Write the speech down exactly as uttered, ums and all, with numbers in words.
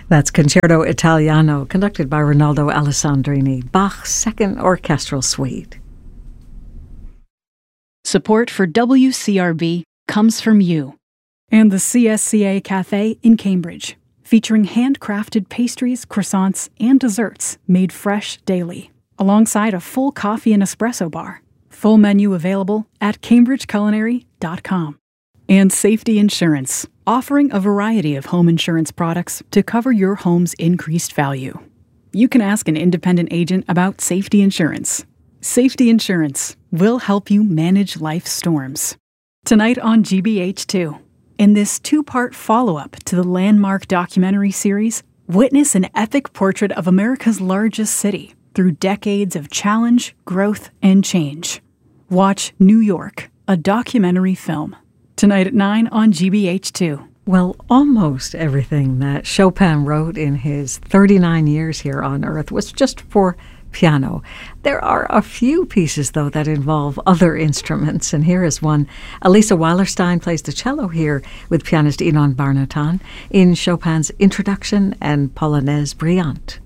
That's Concerto Italiano, conducted by Rinaldo Alessandrini, Bach's Second Orchestral Suite. Support for W C R B comes from you and the C S C A Cafe in Cambridge, featuring handcrafted pastries, croissants, and desserts made fresh daily, alongside a full coffee and espresso bar. Full menu available at cambridge culinary dot com. And Safety Insurance, offering a variety of home insurance products to cover your home's increased value. You can ask an independent agent about Safety Insurance. Safety Insurance will help you manage life's storms. Tonight on G B H two, in this two-part follow-up to the landmark documentary series, witness an epic portrait of America's largest city through decades of challenge, growth, and change. Watch New York, a documentary film. Tonight at nine on G B H two. Well, almost everything that Chopin wrote in his thirty-nine years here on Earth was just for piano. There are a few pieces, though, that involve other instruments, and here is one. Elisa Wallerstein plays the cello here with pianist Inon Barnatan in Chopin's Introduction and Polonaise Brillante.